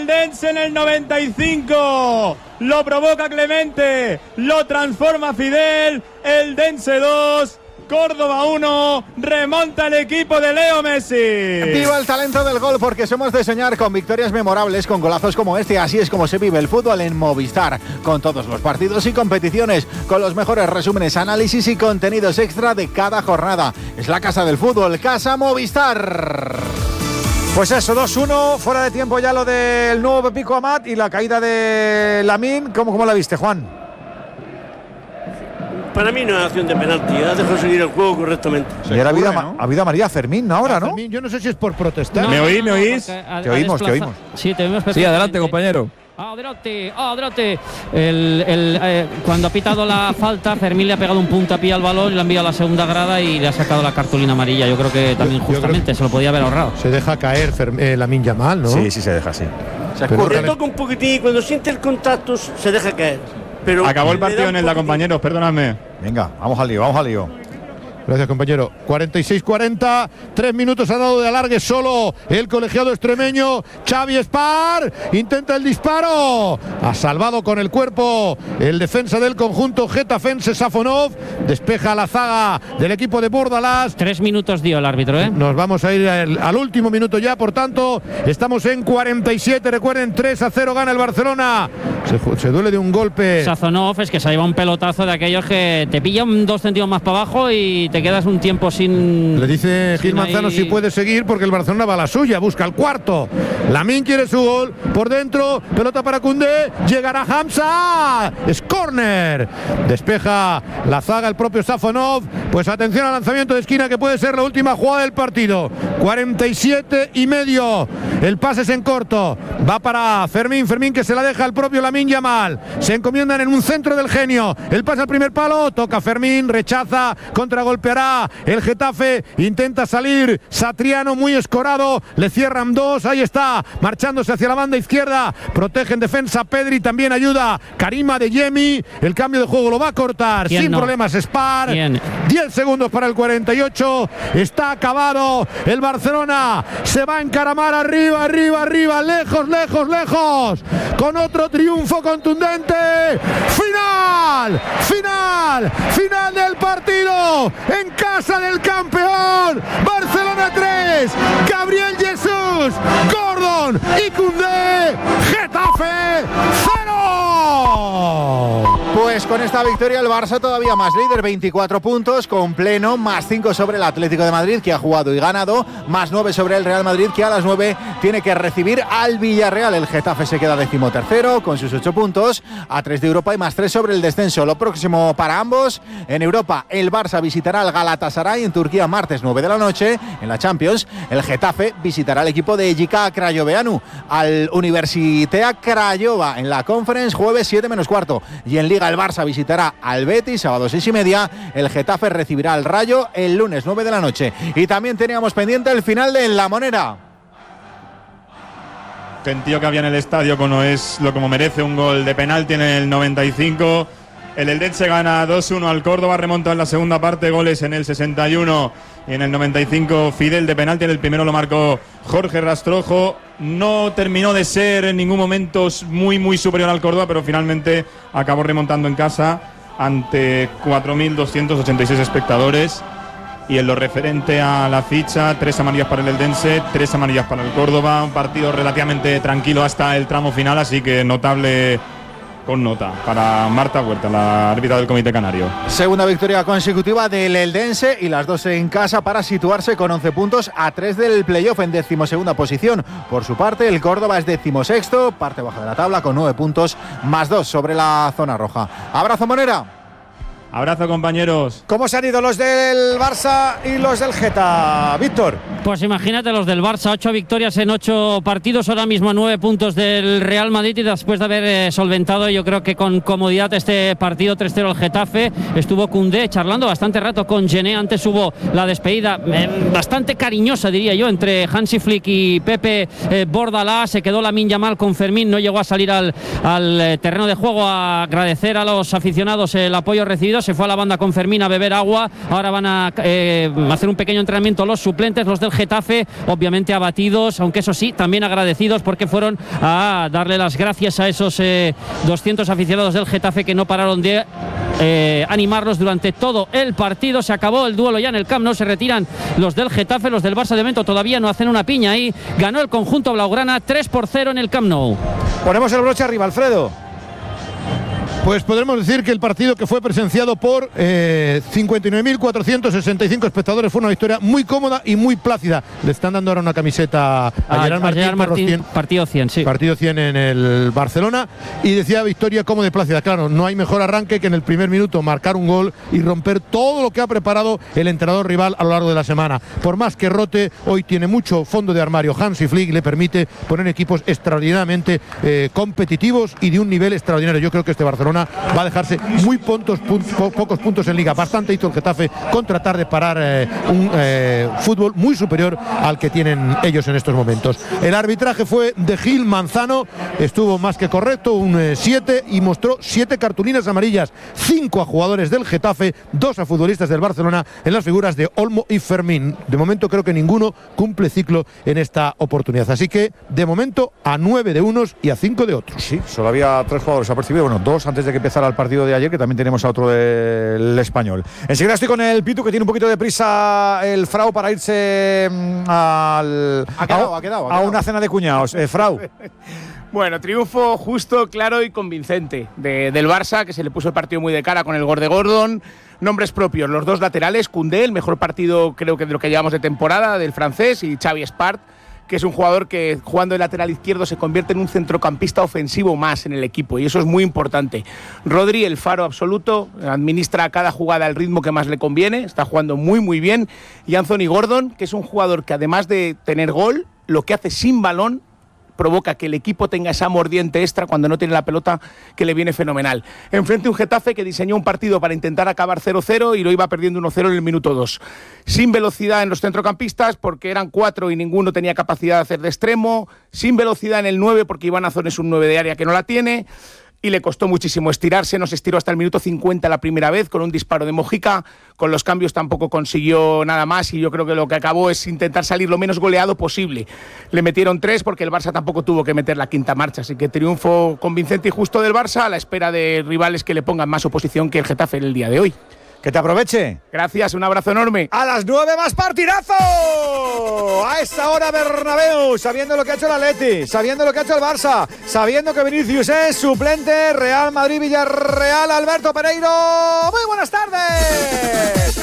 Dense en el 95, lo provoca Clemente, lo transforma Fidel, el Dense 2, Córdoba 1, remonta el equipo de Leo Messi. Viva el talento del gol, porque somos de soñar con victorias memorables, con golazos como este. Así es como se vive el fútbol en Movistar, con todos los partidos y competiciones, con los mejores resúmenes, análisis y contenidos extra de cada jornada. Es la casa del fútbol, Casa Movistar. Pues eso, 2-1, fuera de tiempo ya lo del nuevo Pepico Amat y la caída de Lamine. ¿Cómo la viste, Juan? Para mí no es acción de penalti, ha dejado seguir el juego correctamente. Y ahora ha habido a María Fermín ahora, ¿no? Fermín, yo no sé si es por protestar. ¿Me oís? Te oímos. Sí, te oímos perfectamente. Sí, adelante, compañero. Adelante. Cuando ha pitado la falta, Fermín le ha pegado un puntapié al balón, le ha enviado a la segunda grada y le ha sacado la cartulina amarilla. Yo creo que también justamente se lo podía haber ahorrado. Se deja caer Lamine Yamal, ¿no? Sí, se deja, sí. Le toca un poquitín y cuando siente el contacto se deja caer. Pero acabó el partido en el compañeros, perdóname. Venga, vamos al lío. Gracias, compañero. 46-40, 3 minutos ha dado de alargue solo el colegiado extremeño. Xavi Espar intenta el disparo. Ha salvado con el cuerpo el defensa del conjunto getafense, Safonov. Despeja la zaga del equipo de Bordalás. 3 minutos dio el árbitro, ¿eh? Nos vamos a ir al último minuto ya, por tanto, estamos en 47. Recuerden, 3-0 gana el Barcelona. Se duele de un golpe. Sazonov es que se ha llevado un pelotazo de aquellos que te pillan 2 centímetros más para abajo y te quedas un tiempo sin. Le dice Gil Manzano si puede seguir porque el Barcelona va a la suya, busca el cuarto. Lamine quiere su gol, por dentro, pelota para Koundé, llegará Hamza, es córner, despeja la zaga el propio Safonov. Pues atención al lanzamiento de esquina que puede ser la última jugada del partido. 47,5, el pase es en corto, va para Fermín que se la deja al propio Lamine Yamal, se encomiendan en un centro del genio, el pase al primer palo, toca Fermín, rechaza, contragolpeará el Getafe, intenta salir Satriano muy escorado, le cierran 2, ahí está, marchándose hacia la banda izquierda, protege en defensa Pedri, también ayuda Karima Adeyemi, el cambio de juego lo va a cortar sin problemas Spar. 10 segundos para el 48, está acabado, el Barcelona se va a encaramar arriba, lejos, con otro triunfo contundente. Final del partido en casa del campeón. Barcelona 3, Gabriel Jesús, Gordon y Koundé. Getafe 0. Pues con esta victoria el Barça todavía más líder, 24 puntos con pleno, más 5 sobre el Atlético de Madrid, que ha jugado y ganado, más 9 sobre el Real Madrid, que a las 9 tiene que recibir al Villarreal. El Getafe se queda 13º con sus 8 puntos, a 3 de Europa y más 3 sobre el descenso. Lo próximo para ambos, en Europa el Barça visitará al Galatasaray, en Turquía martes 9 de la noche, en la Champions el Getafe visitará al equipo de Ejika Crayoveanu, al Universitea Craiova en la Conference jueves 7 menos cuarto, y en Liga el Barça visitará al Betis sábado 6:30, el Getafe recibirá al Rayo el lunes 9 de la noche. Y también teníamos pendiente el final de La Monera. Gentío que había en el estadio como merece, un gol de penalti en el 95. El Eldense gana 2-1 al Córdoba, remonta en la segunda parte, goles en el 61 y en el 95 Fidel de penalti. En el primero lo marcó Jorge Rastrojo. No terminó de ser en ningún momento muy superior al Córdoba, pero finalmente acabó remontando en casa ante 4.286 espectadores. Y en lo referente a la ficha, 3 amarillas para el Eldense, 3 amarillas para el Córdoba. Un partido relativamente tranquilo hasta el tramo final, así que notable con nota para Marta Huerta, la árbitra del Comité Canario. Segunda victoria consecutiva del Eldense y las 2 en casa para situarse con 11 puntos a 3 del playoff en 12ª posición. Por su parte, el Córdoba es 16º, parte baja de la tabla con 9 puntos más 2 sobre la zona roja. Abrazo, Monera. Abrazo, compañeros. ¿Cómo se han ido los del Barça y los del Geta, Víctor? Pues imagínate los del Barça, 8 victorias en 8 partidos, ahora mismo 9 puntos del Real Madrid, y después de haber solventado, yo creo que con comodidad, este partido 3-0 al Getafe. Estuvo Koundé charlando bastante rato con Gené, antes hubo la despedida bastante cariñosa, diría yo, entre Hansi Flick y Pepe Bordalás. Se quedó Lamine Yamal con Fermín, no llegó a salir al terreno de juego a agradecer a los aficionados el apoyo recibido. Se fue a la banda con Fermín a beber agua. Ahora van a hacer un pequeño entrenamiento los suplentes, los del del Getafe, obviamente abatidos, aunque eso sí, también agradecidos porque fueron a darle las gracias a esos 200 aficionados del Getafe que no pararon de animarlos durante todo el partido. Se acabó el duelo ya en el Camp Nou, se retiran los del Getafe, los del Barça de momento todavía no hacen una piña ahí. Ganó el conjunto blaugrana 3-0 en el Camp Nou. Ponemos el broche arriba, Alfredo. Pues podremos decir que el partido, que fue presenciado por 59.465 espectadores, fue una victoria muy cómoda y muy plácida. Le están dando ahora una camiseta a Gerard Martín, partido 100, sí. Partido 100 en el Barcelona, y decía victoria cómoda y plácida. Claro, no hay mejor arranque que en el primer minuto marcar un gol y romper todo lo que ha preparado el entrenador rival a lo largo de la semana. Por más que rote, hoy tiene mucho fondo de armario Hansi Flick, le permite poner equipos extraordinariamente competitivos y de un nivel extraordinario. Yo creo que este Barcelona va a dejarse muy pocos puntos en Liga. Bastante hizo el Getafe con tratar de parar un fútbol muy superior al que tienen ellos en estos momentos. El arbitraje fue de Gil Manzano, estuvo más que correcto, un 7, y mostró 7 cartulinas amarillas, 5 a jugadores del Getafe, 2 a futbolistas del Barcelona, en las figuras de Olmo y Fermín. De momento creo que ninguno cumple ciclo en esta oportunidad. Así que de momento a 9 de unos y a 5 de otros. Sí, solo había 3 jugadores apercibidos, bueno, 2 antes de que empezara el partido de ayer, que también tenemos a otro del Español. Enseguida estoy con el Pitu, que tiene un poquito de prisa el Frau para irse a una cena de cuñados. Frau. Bueno, triunfo justo, claro y convincente del Barça, que se le puso el partido muy de cara con el gol de Gordon. Nombres propios, los 2 laterales, Koundé, el mejor partido creo que de lo que llevamos de temporada del francés, y Xavi Espart, que es un jugador que jugando de lateral izquierdo se convierte en un centrocampista ofensivo más en el equipo, y eso es muy importante. Rodri, el faro absoluto, administra cada jugada al ritmo que más le conviene, está jugando muy bien, y Anthony Gordon, que es un jugador que además de tener gol, lo que hace sin balón provoca que el equipo tenga esa mordiente extra cuando no tiene la pelota, que le viene fenomenal. Enfrente un Getafe que diseñó un partido para intentar acabar 0-0 y lo iba perdiendo 1-0 en el minuto 2. Sin velocidad en los centrocampistas porque eran 4 y ninguno tenía capacidad de hacer de extremo. Sin velocidad en el 9 porque Iván Azón es un 9 de área que no la tiene. Y le costó muchísimo estirarse, no se estiró hasta el minuto 50 la primera vez con un disparo de Mojica. Con los cambios tampoco consiguió nada más, y yo creo que lo que acabó es intentar salir lo menos goleado posible. Le metieron 3 porque el Barça tampoco tuvo que meter la quinta marcha, así que triunfo convincente y justo del Barça, a la espera de rivales que le pongan más oposición que el Getafe en el día de hoy. Que te aproveche. Gracias, un abrazo enorme. A las 9 más partidazo. A esa hora Bernabéu, sabiendo lo que ha hecho el Atleti, sabiendo lo que ha hecho el Barça, sabiendo que Vinicius es suplente. Real Madrid-Villarreal, Alberto Pereiro. Muy buenas tardes.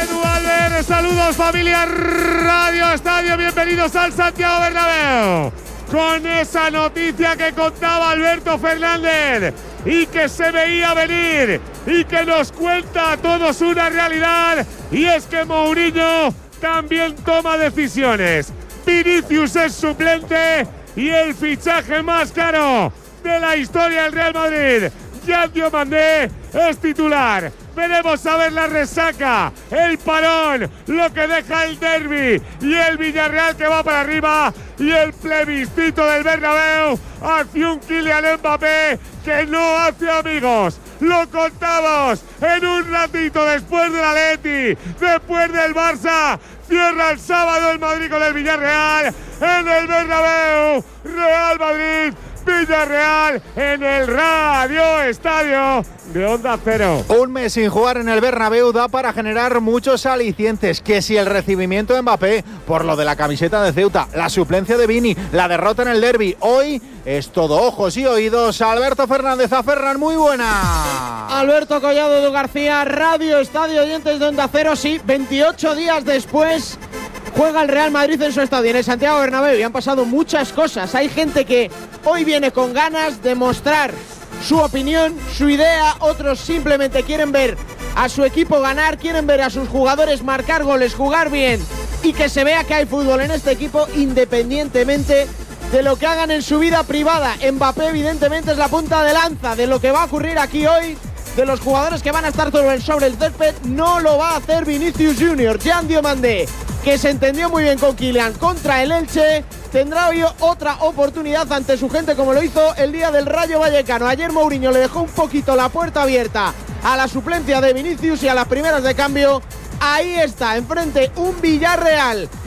Saludos familia Radio Estadio, bienvenidos al Santiago Bernabéu. Con esa noticia que contaba Alberto Fernández y que se veía venir y que nos cuenta a todos una realidad, y es que Mourinho también toma decisiones. Vinicius es suplente y el fichaje más caro de la historia del Real Madrid, Yan Diomandé, es titular. Veremos a ver la resaca, el parón, lo que deja el derbi y el Villarreal que va para arriba, y el plebiscito del Bernabéu hacia un Kylian Mbappé que no hace amigos. Lo contamos en un ratito después del Atleti, después del Barça. Cierra el sábado el Madrid con el Villarreal en el Bernabéu. Real Madrid, Villarreal en el Radio Estadio de Onda Cero. Un mes sin jugar en el Bernabéu da para generar muchos alicientes. Que si el recibimiento de Mbappé por lo de la camiseta de Ceuta, la suplencia de Vini, la derrota en el derbi, hoy es todo ojos y oídos. Alberto Fernández, a Ferran, muy buena. Alberto Collado, Edu García, Radio Estadio, oyentes de Onda Cero. Sí, 28 días después juega el Real Madrid en su estadio, en el Santiago Bernabéu, y han pasado muchas cosas. Hay gente que hoy viene con ganas de mostrar su opinión, su idea. Otros simplemente quieren ver a su equipo ganar, quieren ver a sus jugadores marcar goles, jugar bien y que se vea que hay fútbol en este equipo independientemente de lo que hagan en su vida privada. Mbappé evidentemente es la punta de lanza de lo que va a ocurrir aquí hoy. De los jugadores que van a estar sobre el césped, no lo va a hacer Vinicius Junior. Yan Diomandé, que se entendió muy bien con Kylian contra el Elche, tendrá hoy otra oportunidad ante su gente, como lo hizo el día del Rayo Vallecano. Ayer Mourinho le dejó un poquito la puerta abierta a la suplencia de Vinicius y a las primeras de cambio. Ahí está, enfrente un Villarreal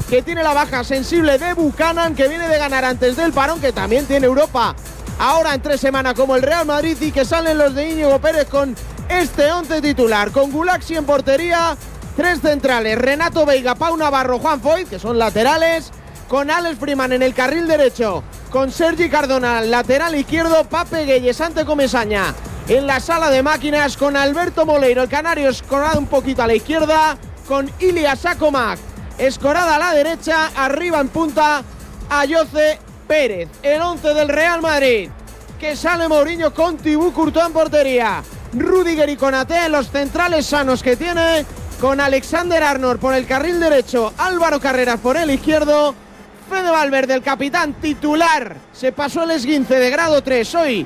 que tiene la baja sensible de Buchanan, que viene de ganar antes del parón, que también tiene Europa ahora en 3 semanas como el Real Madrid, y que salen los de Íñigo Pérez con este 11 titular, con Gulaxi en portería, 3 centrales, Renato Veiga, Pau Navarro, Juan Foyth, que son laterales, con Alex Freeman en el carril derecho, con Sergi Cardona lateral izquierdo, Pape Gueye, Sante Comesaña en la sala de máquinas, con Alberto Moleiro, el canario, escorado un poquito a la izquierda, con Ilias Akomak escorada a la derecha, arriba en punta Ayoce Pérez. El 11 del Real Madrid, que sale Mourinho con Thibaut Courtois en portería, Rüdiger y Konaté, los centrales sanos que tiene, con Alexander Arnold por el carril derecho, Álvaro Carreras por el izquierdo, Fede Valverde, el capitán titular, se pasó el esguince de grado 3 hoy